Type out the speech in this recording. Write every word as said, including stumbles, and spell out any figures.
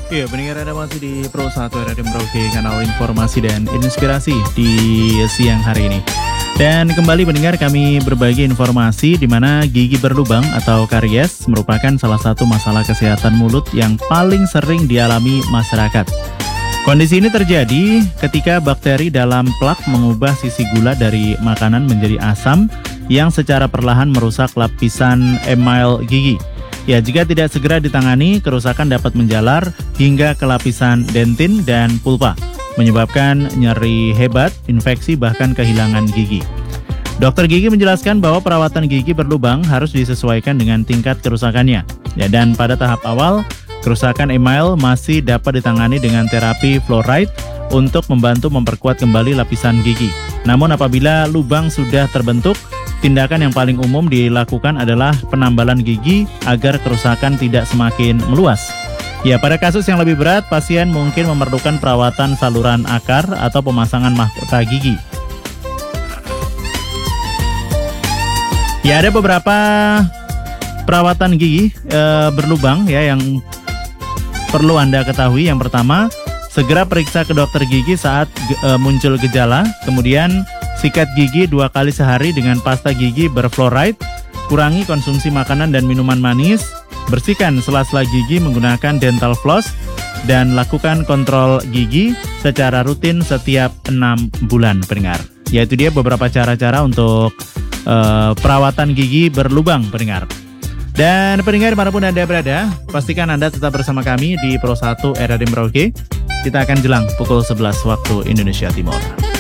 Iya, pendengar Anda masih di Pro satu R R M Merauke, kanal informasi dan inspirasi di siang hari ini. Dan kembali pendengar, kami berbagi informasi di mana gigi berlubang atau karies merupakan salah satu masalah kesehatan mulut yang paling sering dialami masyarakat. Kondisi ini terjadi ketika bakteri dalam plak mengubah sisi gula dari makanan menjadi asam yang secara perlahan merusak lapisan email gigi. Ya, jika tidak segera ditangani, kerusakan dapat menjalar hingga ke lapisan dentin dan pulpa, menyebabkan nyeri hebat, infeksi, bahkan kehilangan gigi. Dokter gigi menjelaskan bahwa perawatan gigi berlubang harus disesuaikan dengan tingkat kerusakannya. Ya, dan pada tahap awal, kerusakan email masih dapat ditangani dengan terapi fluoride untuk membantu memperkuat kembali lapisan gigi. Namun apabila lubang sudah terbentuk, tindakan yang paling umum dilakukan adalah penambalan gigi agar kerusakan tidak semakin meluas. Ya, pada kasus yang lebih berat, pasien mungkin memerlukan perawatan saluran akar atau pemasangan mahkota gigi. Ya, ada beberapa perawatan gigi e, berlubang ya yang perlu Anda ketahui. Yang pertama, segera periksa ke dokter gigi saat e, muncul gejala. Kemudian sikat gigi dua kali sehari dengan pasta gigi berfluoride. Kurangi konsumsi makanan dan minuman manis. Bersihkan sela-sela gigi menggunakan dental floss. Dan lakukan kontrol gigi secara rutin setiap enam bulan, pendengar. Yaitu dia beberapa cara-cara untuk uh, perawatan gigi berlubang, pendengar. Dan pendengar dimanapun Anda berada, pastikan Anda tetap bersama kami di Pro satu R R M Merauke. Kita akan jelang pukul sebelas waktu Indonesia Timur.